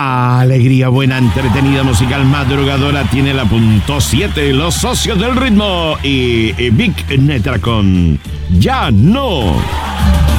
Alegría buena, entretenida, musical, madrugadora. Tiene la punto 7, los socios del ritmo. Y Vic Netra con Ya No.